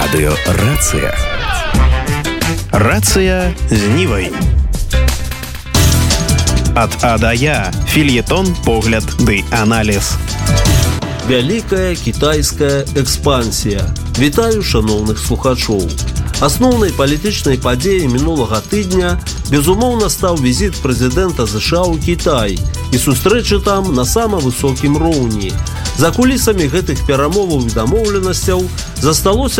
Радыё Рацыя. Рацыя з Нівай. Ад А да Я. Фельетон, погляд ды аналіз. Вялікая кітайская экспансія. Вітаю шаноўных слухачоў. Асноўнай палітычнай падзеяй мінулага тыдня, безумоўна, стаў візіт прэзідэнта ЗША ў Кітай і сустрэчы там на самым высокім роўні. За кулісамі гэтых перамоваў і дамоўленасцяў засталося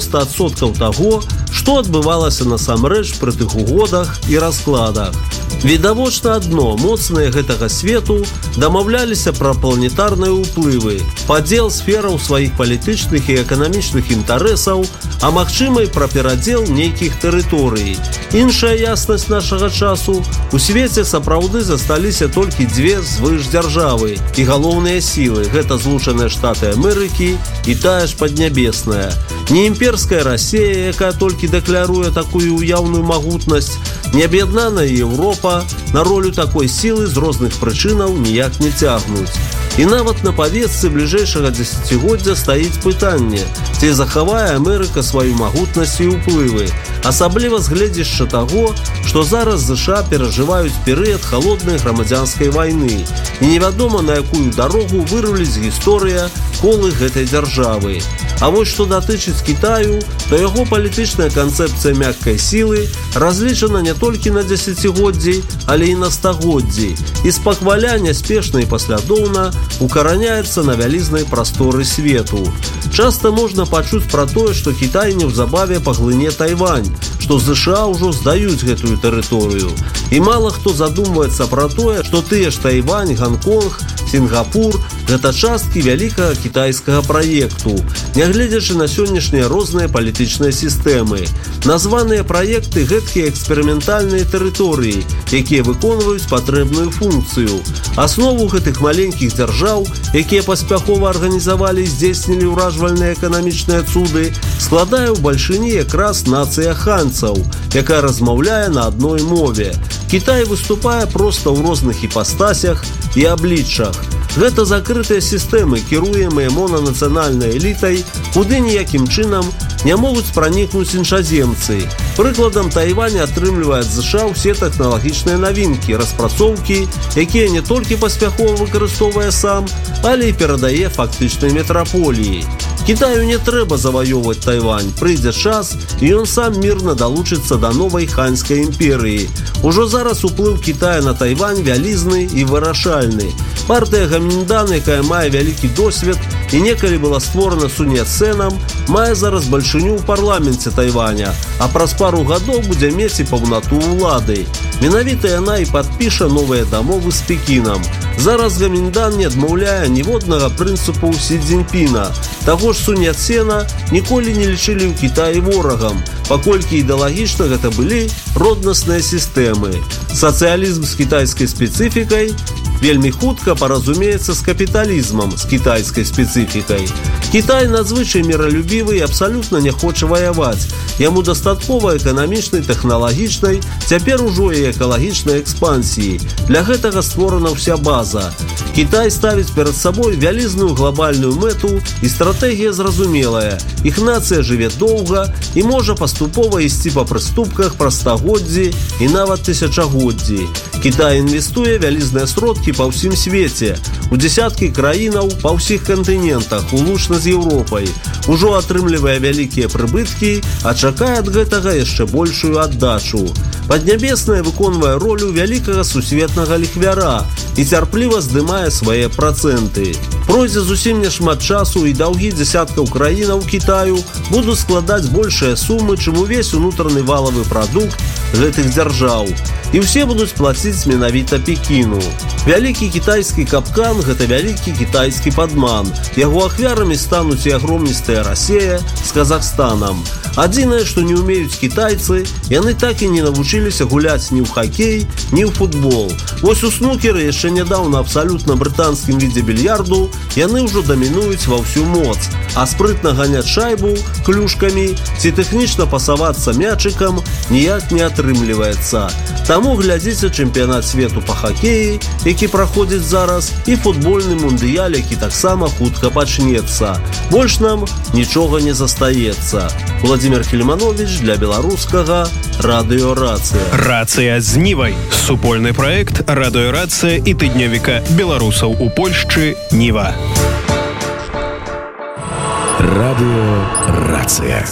90% таго, што адбывалася насамрэч пры тых угодах і раскладах. Відавочна адно, моцныя гэтага свету дамаўляліся пра планетарныя ўплывы, падзел сфераў сваіх палітычных і эканамічных інтарэсаў, а магчыма і пра перадзел нейкіх тэрыторый. Іншая яснасць нашага часу, у свеце сапраўды засталіся толькі дзве звышдзяржавы і галоўныя сілы, гэта Злучаныя Штаты Амерыкі і тая ж паднябесная. Не імперская Расія, якая толькі дэкляруе такую уяўную магутнасць, не аб'яднаная Еўропа на ролю такой сілы з розных прычынаў ніяк не цягнуць. І нават на павестцы бліжэйшага дзесяцігоддзя стаіць пытанне, ці захавае Амерыка сваю магутнасць і ўплывы, асабліва з гледзяшча таго, што зараз ЗША перажываюць перыяд халоднай грамадзянскай вайны, і невядома, на якую дарогу выруліць гісторыя колы гэтай дзяржавы. А вось што датычыць Кітаю, то яго палітычная канцэпцыя мяккай сілы разлічана не толькі на дзесяцігоддзі, але і на стагоддзі, і спакваля няспешна і паслядоўна укараняецца на вялізнай прасторы свету. Часта можна пачуць пра тое, што Кітай неўзабаве паглыне Тайвань, што ЗША ўжо здаюць гэтую тэрыторыю. І мала хто задумваецца пра тое, што тыя ж Тайвань, Ганконг, Сінгапур – гэта часткі вялікага кітайскага праекту, нягледзячы на сённяшнія розныя палітычныя сістэмы. Названыя праекты гэткія эксперыментальныя тэрыторыі, якія выконваюць патрэбную функцыю. Аснову гэтых маленькіх дзяржаў, якія паспяхова арганізавалі і здзейснілі ўражвальныя эканамічныя цуды, складае ў бальшыні якраз нацыя ханцаў, якая размаўляе на адной мове. Кітай выступае проста ў розных іпастасях і абліччах. Гэта закрытыя сістэмы, кіруемыя монанацыянальнай элітай, куды ніякім чынам не могуць пранікнуць іншаземцы. Прыкладам, Тайвань атрымлівае ад ЗША ўсе тэхналагічныя навінкі, распрацоўкі, якія не толькі паспяхова выкарыстоўвае сам, але і перадае фактычнай метраполіі. Кітаю не трэба заваёўваць Тайвань, прыйдзе час, і ён сам мірна далучыцца да новай ханьскай імперыі. Ужо зараз уплыў Кітая на Тайвань вялізны і вырашальны. Партыя Гаміндан, якая мае вялікі досвед і некалі была створана Сунь Яцэнам, мае зараз бальшыню ў парламенце Тайваня, а праз пару гадоў будзе мець і паўнату ўлады. Менавіта яна і падпіша новыя дамовы з Пекінам. Зараз Гаміндан не адмаўляе ніводнага прынцыпу Сі Цзіньпіна. Таго ж Сунь Яцэна ніколі не лічылі ў Кітаі ворагам, паколькі ідэалагічна гэта былі роднасныя сістэмы. Сацыялізм з кітайскай спецыфікай вельмі хутка паразумеецца з капіталізмам з кітайскай спецыфікай. Кітай надзвычай міралюбівы і абсалютна не хоча ваяваць. Яму дастаткова эканамічнай, тэхналагічнай, цяпер ужо і экалагічнай экспансіі. Для гэтага створана ўся база. Кітай ставіць перад сабой вялізную глобальную мэту, і стратэгія зразумелая. Іх нацыя жыве доўга і можа паступова ісці па прыступках праз стагоддзі і нават тысячагоддзі. Кітай інвестуе вялізныя сродкі па ўсім свеце, у дзесяткі краінаў па ўсіх кантынентах, улучна з Еўропай. Ужо атрымлівае вялікія прыбыткі, а чакае ад гэтага яшчэ большую аддачу. Паднябесная выконвае ролю вялікага сусветнага ліхвяра і цярпліва здымае свае працэнты. Пройдзе зусім няшмат часу, і даўгі дзесяткаў краінаў Кітаю будуць складаць большыя сумы, чым увесь унутраны валавы прадукт гэтых дзяржаў. І ўсе будуць плаціць менавіта Пекіну. Вялікі кітайскі капкан – гэта вялікі кітайскі падман. Яго ахвярамі стануць і агромністая Расія з Казахстанам. Адзінае, што не ўмеюць кітайцы, яны так і не навучыліся гуляць ні ў хакей, ні ў футбол. Вось у снукеры, яшчэ нядаўна абсалютна брытанскім відзе більярду, яны ўжо дамінуюць ва ўсю моц. А спрытна ганяць шайбу клюшкамі ці тэхнічна пасавацца мячыкам ніяк не атрымліваецца. Там Таму глядзіце чэмпіянат свету па хакеі, які праходзіць зараз, і футбольны мундыяль, які таксама хутка пачнецца. Больш нам нічога не застаецца. Владимир Филимонович для беларускага радыё «Рацыя». Рацыя з Нівай. Супольны праект радыё «Рацыя» і тыднёвіка беларусаў у Польшчы «Ніва». Радыё «Рацыя».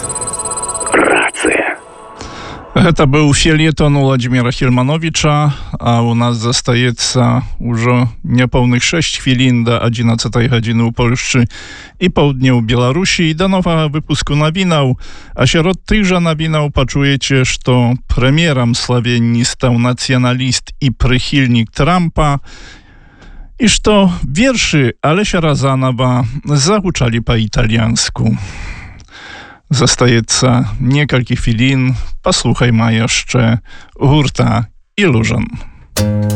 Гэта быў фельетон Владимира Фільмановича, а у нас застаецца ўжо няпоўных 6 хвілін да 11 гадзіны ў Польшчы і паўдня ў Беларусі і да новага выпуску навінаў. А сярод тых жа навінаў пачуеце, што прэм'ерам Славенні стаў нацыяналіст і прыхільнік Трампа, і што вершы Алеся Разанова загучалі па-італьянску. Застаецца некалькі хвілін, паслухайма яшчэ гурта «Ілужан».